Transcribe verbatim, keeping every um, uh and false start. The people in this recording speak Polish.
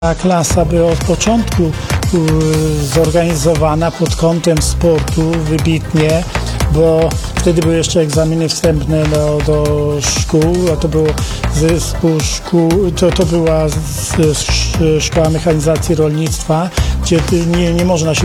Ta klasa była od początku y, zorganizowana pod kątem sportu wybitnie, bo wtedy były jeszcze egzaminy wstępne do, do szkół, a to był zespół szkół, to, to była z, z, Szkoła Mechanizacji Rolnictwa, gdzie nie, nie można się